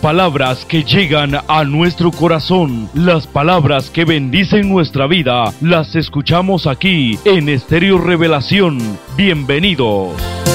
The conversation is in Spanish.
palabras que llegan a nuestro corazón, las palabras que bendicen nuestra vida, las escuchamos aquí en Estéreo Revelación. Bienvenidos.